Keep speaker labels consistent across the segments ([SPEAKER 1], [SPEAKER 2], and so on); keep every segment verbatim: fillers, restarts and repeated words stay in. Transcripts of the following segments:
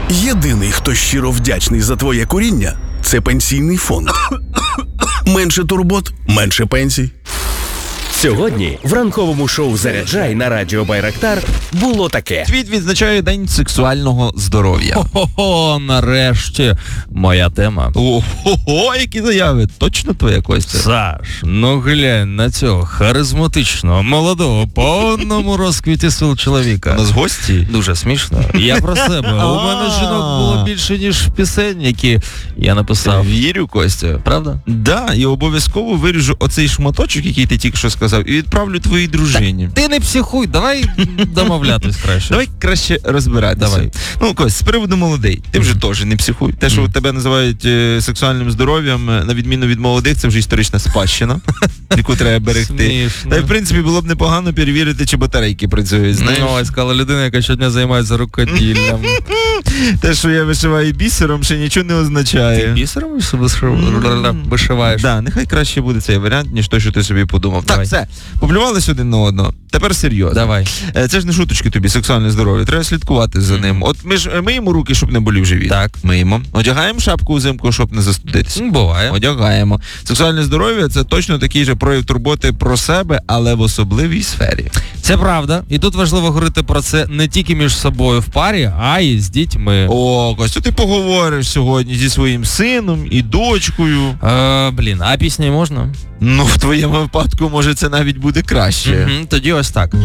[SPEAKER 1] Єдиний, хто щиро вдячний за твоє куріння – це Пенсійний фонд. Менше турбот, менше пенсій.
[SPEAKER 2] Сьогодні в ранковому шоу «Заряджай» на радіо Байрактар було таке.
[SPEAKER 3] Світ відзначає День сексуального здоров'я.
[SPEAKER 4] Хо-хо-хо, нарешті моя тема.
[SPEAKER 3] Ого, які заяви. Точно твоя, Костя?
[SPEAKER 4] Саш, ну глянь на цього харизматичного, молодого, повному розквіті сил чоловіка.
[SPEAKER 3] У нас гості?
[SPEAKER 4] Дуже смішно. Я про себе. У мене жінок було більше, ніж пісень, які я написав.
[SPEAKER 3] Вірю, Костя.
[SPEAKER 4] Правда?
[SPEAKER 3] Да, і обов'язково виріжу оцей шматочок, який ти тільки що сказав, і відправлю твоїй дружині.
[SPEAKER 4] Ти не психуй, давай домовлятись краще.
[SPEAKER 3] Давай краще розбиратися.
[SPEAKER 4] Давай.
[SPEAKER 3] Ну, Кость, з приводу молодий, ти вже теж не психуй. Те, що
[SPEAKER 4] Mm.
[SPEAKER 3] тебе називають е, сексуальним здоров'ям, на відміну від молодих, це вже історична спадщина, яку треба берегти.
[SPEAKER 4] Смішно.
[SPEAKER 3] Та й, в принципі, було б непогано перевірити, чи батарейки працюють, знаєш.
[SPEAKER 4] Ну, ось сказала людина, яка щодня займається рукоділлям.
[SPEAKER 3] Те, що я вишиваю бісером, ще нічого не означає.
[SPEAKER 4] Ти бісером вишиваєш?
[SPEAKER 3] Да, нехай краще буде цей варіант, ніж той, що ти собі подумав.
[SPEAKER 4] Давай.
[SPEAKER 3] Так, все, поплювались один на одного. Тепер серйозно.
[SPEAKER 4] Давай.
[SPEAKER 3] Е, Це ж не шуточки тобі, сексуальне здоров'я. Треба слідкувати за ним. От ми ж миємо руки, щоб не болів живіт.
[SPEAKER 4] Так.
[SPEAKER 3] Миємо. Одягаємо шапку взимку, щоб не застудитися.
[SPEAKER 4] Ну, буває.
[SPEAKER 3] Одягаємо. Сексуальне здоров'я – це точно такий же прояв турботи про себе, але в особливій сфері.
[SPEAKER 4] Це правда. І тут важливо говорити про це не тільки між собою в парі, а й з дітьми.
[SPEAKER 3] О, Костю, ти поговориш сьогодні зі своїм сином і дочкою.
[SPEAKER 4] Е, блін, а пісні можна?
[SPEAKER 3] Ну, в твоєму випадку, може, це навіть буде краще.
[SPEAKER 4] Угу, тоді ось так.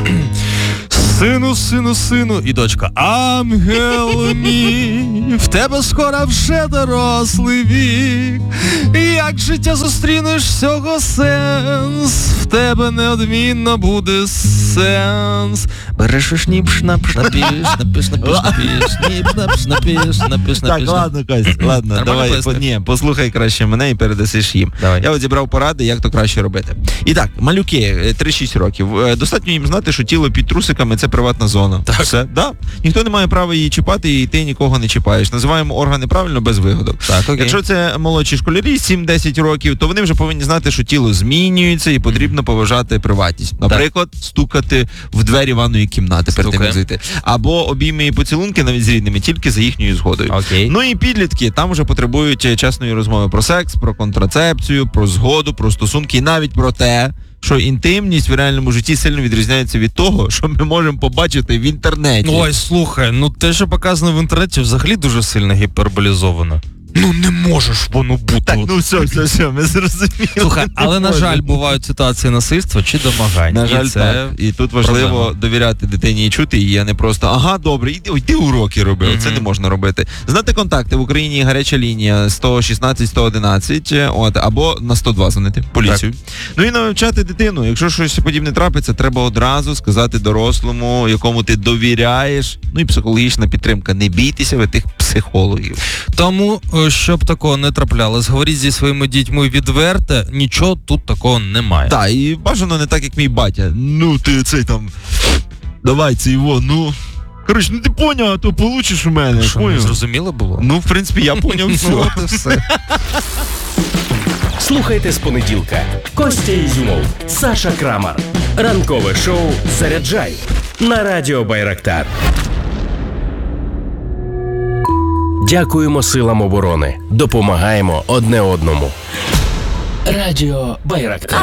[SPEAKER 4] Сину, сину, сину, і дочка, ангел мій, в тебе скоро вже дорослий вік. Як життя зустрінеш всього сенс, в тебе неодмінно буде сенс. Береш шніп, шнап, шнапіш, напиш, напиш, напіш, шніп, шнап, шнапіш, напиш,
[SPEAKER 3] Так,
[SPEAKER 4] напіш.
[SPEAKER 3] ладно, Кость, ладно,
[SPEAKER 4] Нормально
[SPEAKER 3] давай,
[SPEAKER 4] пояснив?
[SPEAKER 3] по, ні, послухай краще мене і передасиш їм.
[SPEAKER 4] Давай.
[SPEAKER 3] Я от зібрав поради, як то краще робити. І так, малюки, три-шість років. Е, Достатньо їм знати, що тіло під трусиками – це приватна зона.
[SPEAKER 4] Так.
[SPEAKER 3] Все, да. Ніхто не має права її чіпати, і ти нікого не чіпаєш. Називаємо органи правильно, без вигодок.
[SPEAKER 4] Так, окей.
[SPEAKER 3] Якщо це молодші школярі, сім-десять років, то вони вже повинні знати, що тіло змінюється і потрібно поважати приватність. Наприклад, стукати в двері ванної кімнати перед тим, як
[SPEAKER 4] Стукаємо.
[SPEAKER 3] зайти. Або обійми і поцілунки навіть з рідними, тільки за їхньою згодою.
[SPEAKER 4] Окей.
[SPEAKER 3] Ну і підлітки там вже потребують е, чесної розмови про секс, про контрацепцію, про згоду, про стосунки і навіть про те, що інтимність в реальному житті сильно відрізняється від того, що ми можемо побачити в інтернеті.
[SPEAKER 4] Ой, слухай, ну те, що показано в інтернеті, взагалі дуже сильно гіперболізовано. Ну не можеш воно бути.
[SPEAKER 3] Так, ну все, все, все, ми зрозуміли.
[SPEAKER 4] Слухай, але, на
[SPEAKER 3] Може.
[SPEAKER 4] жаль, бувають ситуації насильства чи домагань.
[SPEAKER 3] На жаль,
[SPEAKER 4] і це
[SPEAKER 3] так. І тут важливо
[SPEAKER 4] проблема.
[SPEAKER 3] довіряти дитині і чути її, а не просто ага, добре, йди, йди уроки роби.
[SPEAKER 4] Мгм.
[SPEAKER 3] Це не можна робити. Знати контакти в Україні є гаряча лінія сто шістнадцять сто одинадцять, от, або на сто два дзвонити, поліцію. Ну і навчати дитину. Якщо щось подібне трапиться, треба одразу сказати дорослому, якому ти довіряєш. Ну і психологічна підтримка. Не бійтеся ви тих психологів.
[SPEAKER 4] Тому, е, щоб такого не траплялось, говоріть зі своїми дітьми відверто, нічого тут такого немає.
[SPEAKER 3] Так, і бажано не так, як мій батя. Ну ти цей там, давай це його, ну. Коротше, ну ти поняв, а то получиш у мене.
[SPEAKER 4] Що, не
[SPEAKER 3] поняв?
[SPEAKER 4] зрозуміло було?
[SPEAKER 3] Ну, в принципі, я поняв все.
[SPEAKER 4] Ну, от і все.
[SPEAKER 2] Слухайте з понеділка. Костя Ізюмов, Саша Крамар. Ранкове шоу «Заряджай» на радіо Байрактар. Дякуємо силам оборони. Допомагаємо одне одному. Радіо Байрактар.